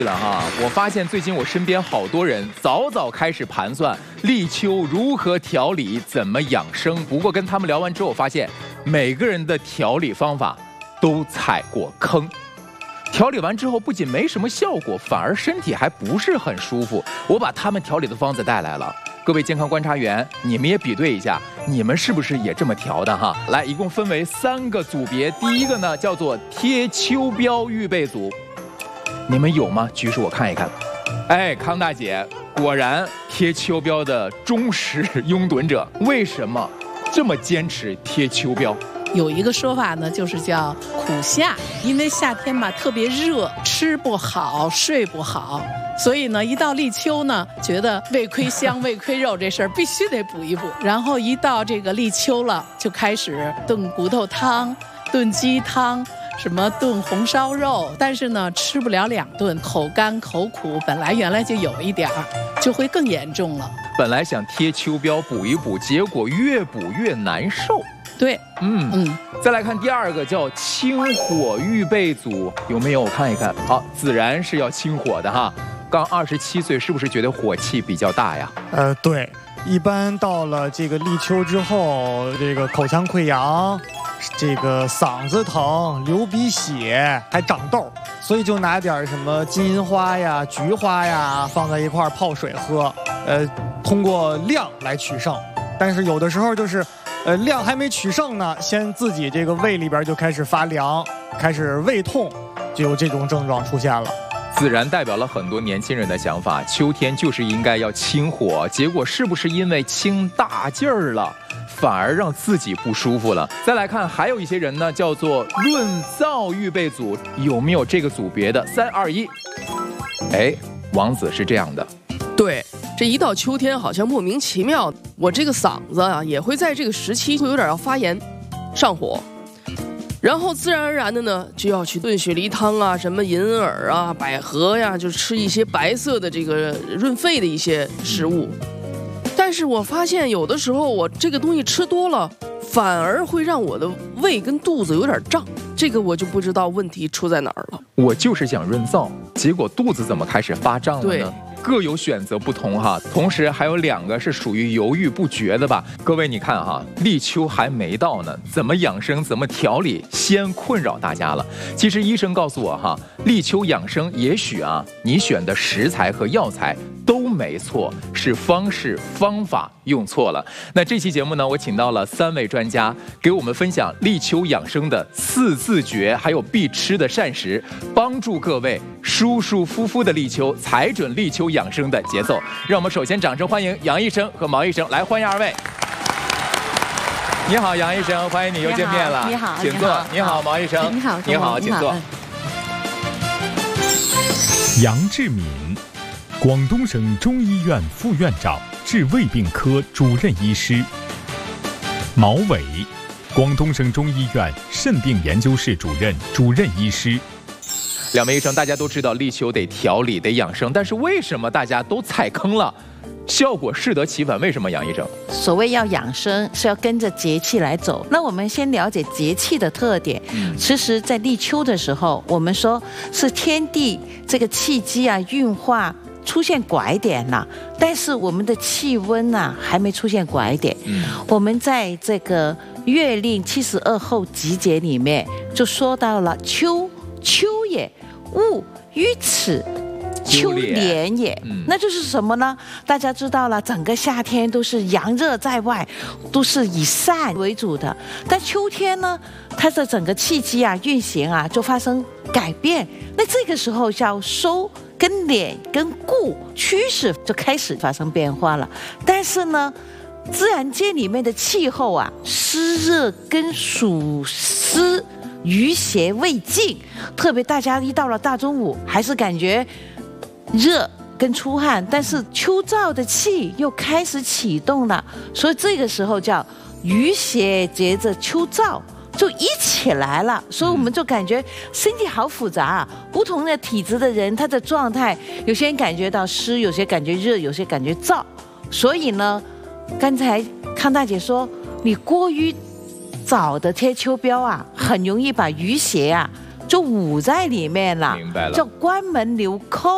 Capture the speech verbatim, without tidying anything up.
了哈，我发现最近我身边好多人早早开始盘算立秋如何调理，怎么养生。不过跟他们聊完之后，我发现每个人的调理方法都踩过坑。调理完之后，不仅没什么效果，反而身体还不是很舒服。我把他们调理的方子带来了，各位健康观察员，你们也比对一下，你们是不是也这么调的哈？来，一共分为三个组别，第一个呢叫做贴秋膘预备组。你们有吗？举手我看一看。哎，康大姐果然贴秋膘的忠实拥趸者。为什么这么坚持贴秋膘？ 有一个说法呢，就是叫苦夏，因为夏天嘛特别热，吃不好，睡不好，所以呢，一到立秋呢，觉得胃亏香、胃亏肉这事儿必须得补一补。然后一到这个立秋了，就开始炖骨头汤、炖鸡汤。什么炖红烧肉，但是呢吃不了两顿，口干口苦，本来原来就有一点儿，就会更严重了。 本来想贴秋膘补一补，结果越补越难受。 对， 嗯嗯。再来看第二个叫清火预备组，有没有？我看一看。好，自然是要清火的哈。刚二十七岁，是不是觉得火气比较大呀？ 呃，对，一般到了这个立秋之后，这个口腔溃疡。这个嗓子疼、流鼻血，还长痘，所以就拿点什么金银花呀、菊花呀放在一块泡水喝，呃，通过量来取胜。但是有的时候就是，呃，量还没取胜呢，先自己这个胃里边就开始发凉，开始胃痛，就有这种症状出现了。 自然代表了很多年轻人的想法，秋天就是应该要清火，结果是不是因为清大劲儿了？反而让自己不舒服了。再来看，还有一些人呢，叫做润燥预备组，有没有这个组别的？三二一，哎，王子是这样的。 对，这一到秋天，好像莫名其妙，我这个嗓子啊，也会在这个时期会有点要发炎、上火，然后自然而然的呢，就要去炖雪梨汤啊，什么银耳啊、百合呀，就吃一些白色的这个润肺的一些食物。但是我发现有的时候我这个东西吃多了，反而会让我的胃跟肚子有点胀，这个我就不知道问题出在哪儿了。 我就是想润燥，结果肚子怎么开始发胀了呢？各有选择不同哈，同时还有两个是属于犹豫不决的吧。各位你看哈，立秋还没到呢，怎么养生怎么调理，先困扰大家了。其实医生告诉我哈，立秋养生也许啊，你选的食材和药材都没错，是方式方法用错了。那这期节目呢，我请到了三位专家，给我们分享立秋养生的四字诀，还有必吃的膳食，帮助各位舒舒服服的立秋，踩准立秋养生的节奏。让我们首先掌声欢迎杨医生和毛医生，来欢迎二位。你好，杨医生，欢迎你又见面了。 你好， 请坐。你好，毛医生。 你好， 你好，请坐。 杨志敏，广东省中医院副院长、治胃病科主任医师。毛伟，广东省中医院肾病研究室主任、主任医师。 两位医生，大家都知道立秋得调理得养生，但是为什么大家都踩坑了？效果适得其反，为什么？杨医生， 所谓要养生是要跟着节气来走。那我们先了解节气的特点。嗯、其实，在立秋的时候，我们说是天地这个气机啊运化出现拐点了，但是我们的气温啊还没出现拐点。嗯、我们在这个月令七十二候集解里面就说到了秋，秋也，物于此。秋连也，嗯、那就是什么呢？大家知道了，整个夏天都是阳热在外，都是以散为主的。但秋天呢，它的整个气机啊、运行啊，就发生改变。那这个时候叫收跟敛跟固趋势就开始发生变化了。但是呢，自然界里面的气候啊，湿热跟暑湿余邪未尽，特别大家一到了大中午，还是感觉热跟出汗，但是秋燥的气又开始启动了，所以这个时候叫余邪接着秋燥就一起来了，所以我们就感觉身体好复杂啊，不同的体质的人他的状态，有些人感觉到湿，有些感觉热，有些感觉燥。所以呢，刚才康大姐说你过于早的贴秋膘啊，很容易把余邪啊就捂在里面了， 明白了， 叫关门留扣。